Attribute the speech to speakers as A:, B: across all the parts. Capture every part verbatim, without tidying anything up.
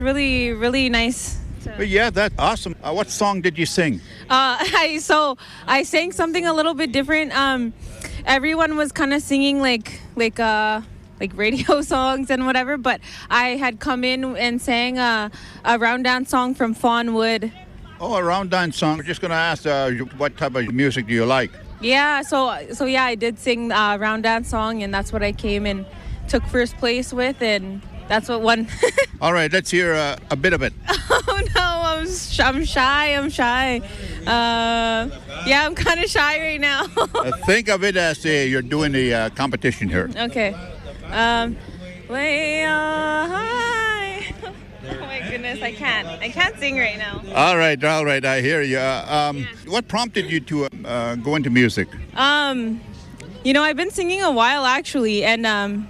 A: Really, really nice.
B: But yeah, that's awesome. Uh, what song did you sing?
A: Uh, I so I sang something a little bit different. Um, everyone was kind of singing like like uh like radio songs and whatever, but I had come in and sang a, a round dance song from Fawn Wood.
B: Oh, a round dance song. We're just going to ask, uh, what type of music do you like?
A: Yeah, so so yeah, I did sing a round dance song, and that's what I came and took first place with, and that's what won.
B: All right, let's hear uh, a bit of it.
A: Oh no, I'm sh- I'm shy. I'm shy. Uh, yeah, I'm kind of shy right now.
B: uh, think of it as uh, you're doing the uh, competition here.
A: Okay. Um, way up high. Oh my goodness, I can't. I can't sing right now.
B: All right, all right, I hear you. Uh, um,
A: Yeah.
B: What prompted you to uh, go into music?
A: Um, you know, I've been singing a while actually, and um,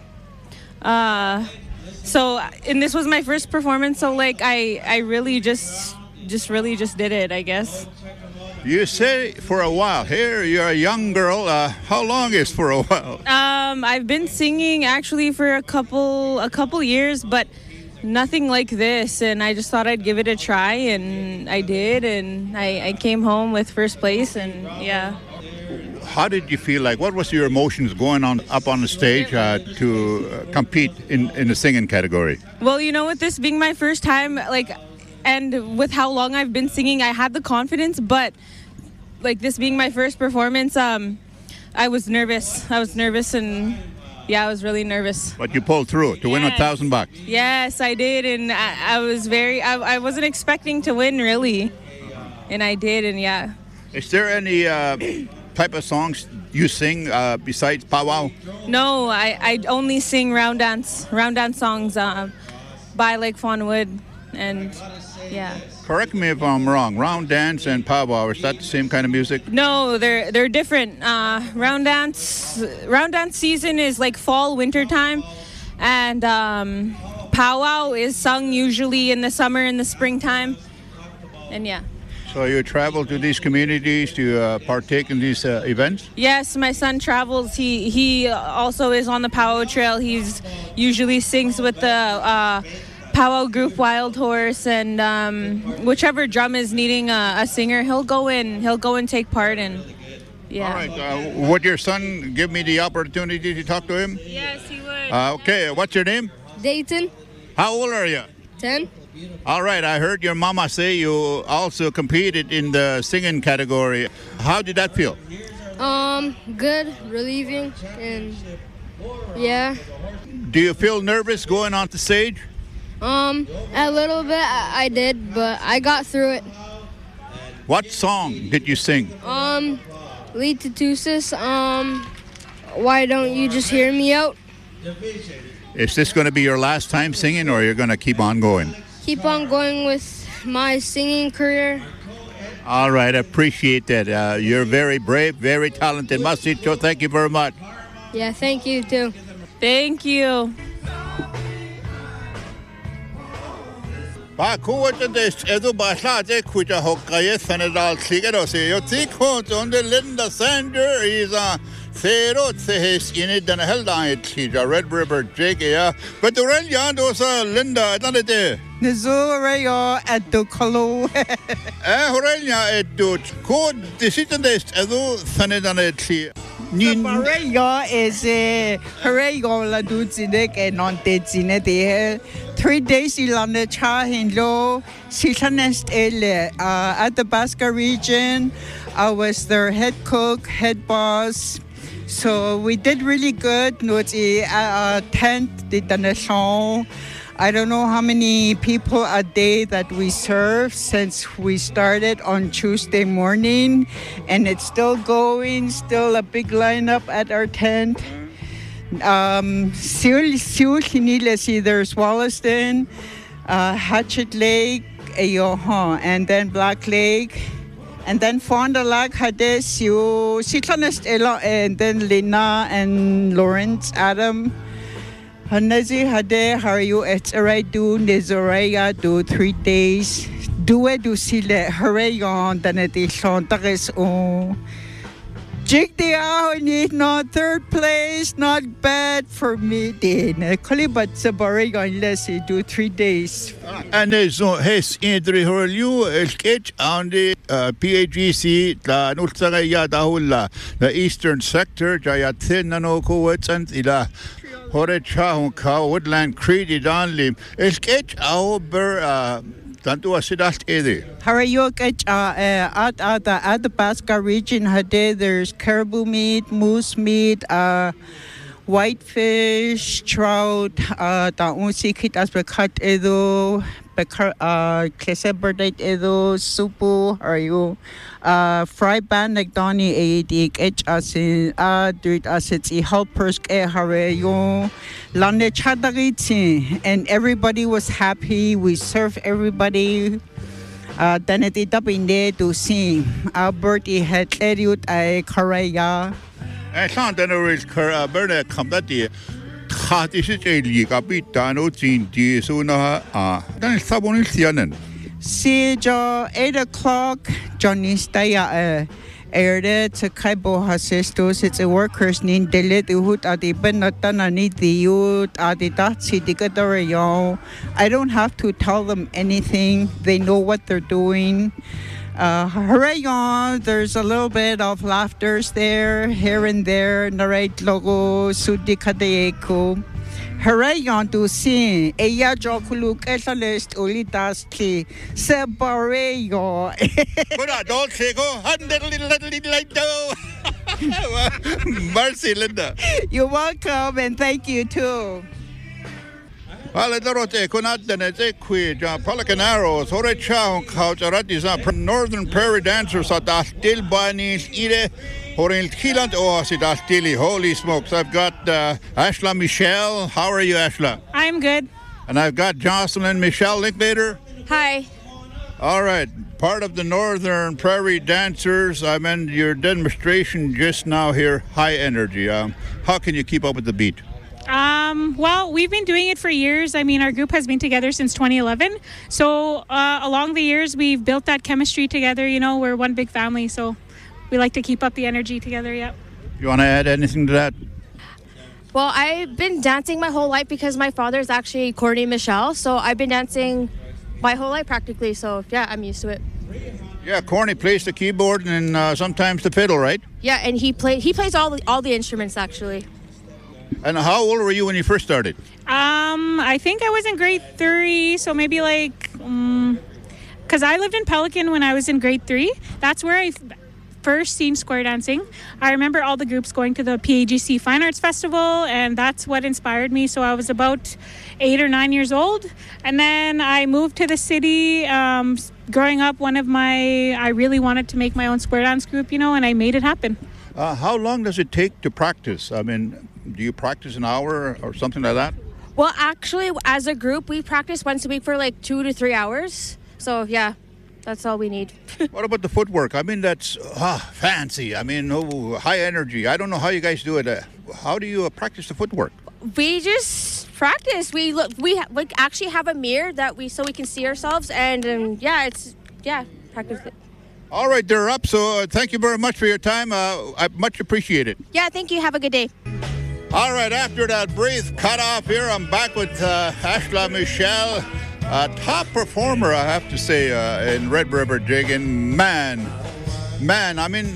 A: uh, so and this was my first performance. So like, I I really just just really just did it, I guess.
B: You say for a while. Here, you're a young girl. Uh, how long is for a while?
A: Um, I've been singing actually for a couple a couple years, but nothing like this, and I just thought I'd give it a try, and I did, and I, I came home with first place, and yeah.
B: How did you feel like? What was your emotions going on up on the stage uh, to uh, compete in, in the singing category?
A: Well, you know, with this being my first time, like, and with how long I've been singing, I had the confidence, but like this being my first performance, um, I was nervous. I was nervous, and yeah, I was really nervous.
B: But you pulled through to win a
A: Yes.
B: thousand bucks.
A: Yes, I did, and I, I was very, I, I wasn't expecting to win really, and I did, and yeah.
B: Is there any uh, type of songs you sing uh, besides powwow?
A: No, I, I only sing round dance, round dance songs uh, by Lake Fawn Wood, and yeah.
B: Correct me if I'm wrong. Round dance and powwow, is that the same kind of music?
A: No, they're they're different. Uh, round dance, round dance season is like fall, winter time, and um, powwow is sung usually in the summer and the springtime, and yeah.
B: So you travel to these communities to uh, partake in these uh, events?
A: Yes, my son travels. He he also is on the powwow trail. He's usually sings with the uh, powwow group Wild Horse, and um, whichever drum is needing a, a singer, he'll go in. He'll go and take part in. Yeah.
B: All right. Uh, would your son give me the opportunity to talk to him?
A: Yes, he would.
B: Uh, okay. What's your name?
C: Dayton,
B: How old are you?
C: ten.
B: All right. I heard your mama say you also competed in the singing category. How did that feel?
C: Um, good, relieving, and yeah.
B: Do you feel nervous going on the stage?
C: Um, a little bit I, I did, but I got through it.
B: What song did you sing?
C: Um, Lead to Tusis, um, Why Don't You Just Hear Me Out?
B: Is this going to be your last time singing, or you're going to keep on going?
C: Keep on going with my singing career.
B: All right, I appreciate that. Uh, you're very brave, very talented. Masicho, thank you very much.
C: Yeah, thank you too.
A: Thank you.
B: 把苦我真的是都把啥在苦着好个也分得到起个都是有最苦中的 Linda Sander is a zero says in it than a hell down it a Red River Jake yeah but the real young those Linda not it
D: Nizurayo at the Kalo.
B: eh horenya it do ko decision this edo sane than it
D: Nizurayo is a Harayo la duzinek and non dezine de three days ilan the cha hinlo Sitanest ele at the Basca region. I was their head cook, head boss. So we did really good. No, it's a uh, tent did the nation. I don't know how many people a day that we serve since we started on Tuesday morning, and it's still going, still a big lineup at our tent. Um, Siul, there's Wollaston, uh, Hatchet Lake, Ayoha, and then Black Lake, and then Fond du Lac, Hades, Siu, Sitlanest, and then Lina and Lawrence, Adam. Hanazi hade harayu it's alright do nizoraya do three days do it do sile harayon danati son takis o Jig the out not third place, not bad for me. Din Kalibat sa Barigon, let's see, do three days.
B: And so has Andrew Horliu sketch on the P A G C la nulsanga dahula the eastern sector jaya thin nano kuwats and ila hore chahun ka woodland creedy donlim sketch au ber tanto asidast ede.
D: Harayok at at the Athabasca region hade there's caribou meat, moose meat, uh whitefish, trout, uh ta unsi kit as bekat edo bekar uh klese berdait edo supu harayo uh fry ban like doni a dik h as uh dude as it's a helpers e harayo lande chadagiti, and everybody was happy. We served everybody. Uh, then it up in there to see Alberti had eriut a Korea.
B: I thought that there is a burner come that day. Hat is it a league a bit done out in the sooner. Ah, then it's someone is the
D: See, Joe, eight o'clock, Johnny Staya. Erde to Kaibo Hasestos, it's a workers need the little hood at the Benatana need the youth at the Datsi Digatorio. I don't have to tell them anything, they know what they're doing. Uh, hooray on, there's a little bit of laughters there, here and there, narrate logo, Sudikadeeko. Hooray on to sing, Eya Jokuluk, Etalist, Ulitaski, Separeo.
B: But I don't say go, hundred little little like though. Mercy, Linda.
D: You're welcome, and thank you too.
B: Well, I don't take on that, then it's a quid, Pelican Arrows, Hore Chow, Coucharatis, Northern Prairie Dancers at that still Banis, Ide, Horil Kilant, or Sidas Dilly, holy smokes. I've got uh, Ashla Michelle. How are you, Ashla?
A: I'm good.
B: And I've got Jocelyn Michelle Linklater.
A: Hi.
B: All right, part of the Northern Prairie Dancers. I mean, your demonstration just now here, high energy. Um, how can you keep up with the beat?
E: Um, well, we've been doing it for years. I mean, our group has been together since twenty eleven. So uh, along the years, we've built that chemistry together. You know, we're one big family. So we like to keep up the energy together. Yeah.
B: You want to add anything to that?
F: Well, I've been dancing my whole life because my father is actually Courtney Michelle. So I've been dancing my whole life practically. So yeah, I'm used to it.
B: Yeah, Corny plays the keyboard and uh, sometimes the fiddle, right?
F: Yeah, and he play he plays all the all the instruments actually.
B: And how old were you when you first started?
E: Um, I think I was in grade three, so maybe like, um, cause I lived in Pelican when I was in grade three. That's where I f- first seen square dancing. I remember all the groups going to the P A G C Fine Arts Festival, and that's what inspired me. So I was about eight or nine years old, and then I moved to the city. Um, growing up, one of my, I really wanted to make my own square dance group, you know, and I made it happen.
B: Uh, how long does it take to practice? I mean, do you practice an hour or something like that?
F: Well, actually, as a group, we practice once a week for like two to three hours. So yeah, that's all we need.
B: What about the footwork? I mean, that's ah, fancy. I mean, oh, high energy. I don't know how you guys do it. Uh, how do you uh, practice the footwork?
F: We just practice. We look. We ha- like actually have a mirror that we so we can see ourselves, and um, yeah, it's yeah, practice it.
B: All right, they're up. So uh, thank you very much for your time. Uh, I much appreciate it.
F: Yeah, thank you. Have a good day.
B: All right, after that brief cut off here, I'm back with uh, Ashla Michelle, a top performer, I have to say, uh, in Red River Jig. And man, man, I mean,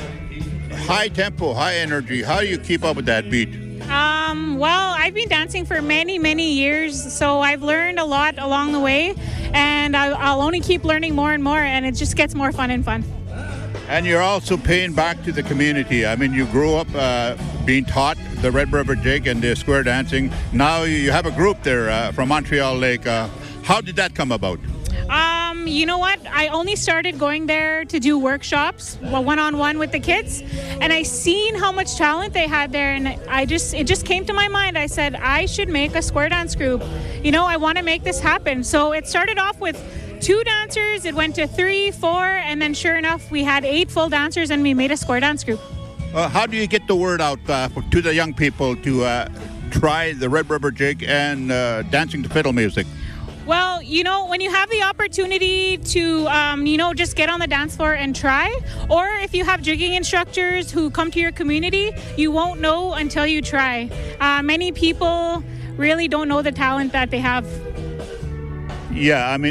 B: high tempo, high energy. How do you keep up with that beat?
E: Um, well, I've been dancing for many, many years, so I've learned a lot along the way, and I, I'll only keep learning more and more, and it just gets more fun and fun.
B: And you're also paying back to the community. I mean, you grew up uh, being taught the Red River Jig and the square dancing. Now you have a group there uh, from Montreal Lake. Uh, how did that come about?
E: Um, you know what? I only started going there to do workshops, well, one-on-one with the kids, and I seen how much talent they had there, and I just it just came to my mind. I said I should make a square dance group. You know, I want to make this happen. So it started off with two dancers, it went to three, four, and then sure enough, we had eight full dancers, and we made a square dance group.
B: Uh, how do you get the word out uh, for, to the young people to uh, try the Red River Jig and uh, dancing to fiddle music?
E: Well, you know, when you have the opportunity to, um, you know, just get on the dance floor and try, or if you have jigging instructors who come to your community, you won't know until you try. Uh, many people really don't know the talent that they have.
B: Yeah, I mean,